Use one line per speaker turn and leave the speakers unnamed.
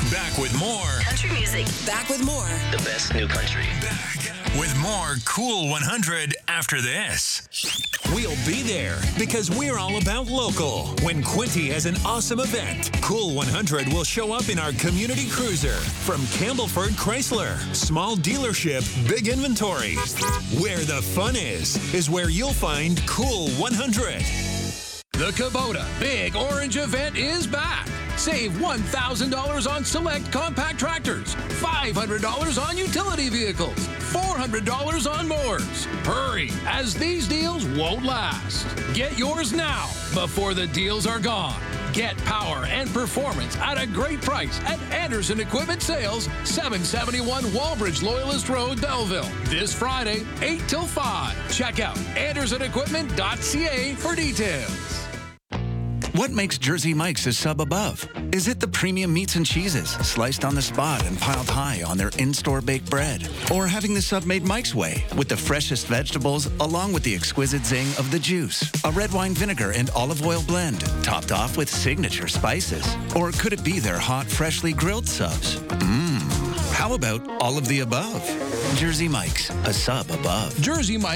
Back with more.
Country music. Back with more.
The best new country.
Back with more Cool 100 after this. We'll be there because we're all about local. When Quinty has an awesome event, Cool 100 will show up in our community cruiser from Campbellford Chrysler. Small dealership, big inventory. Where the fun is where you'll find Cool 100.
The Kubota Big Orange event is back. Save $1,000 on select compact tractors, $500 on utility vehicles, $400 on mowers. Hurry, as these deals won't last. Get yours now before the deals are gone. Get power and performance at a great price at Anderson Equipment Sales, 771 Walbridge Loyalist Road, Belleville. This Friday, 8 till 5. Check out andersonequipment.ca for details.
What makes Jersey Mike's a sub above? Is it the premium meats and cheeses, sliced on the spot and piled high on their in-store baked bread? Or having the sub made Mike's way, with the freshest vegetables, along with the exquisite zing of the juice? A red wine vinegar and olive oil blend, topped off with signature spices? Or could it be their hot, freshly grilled subs? How about all of the above? Jersey Mike's, a sub above.
Jersey Mike's.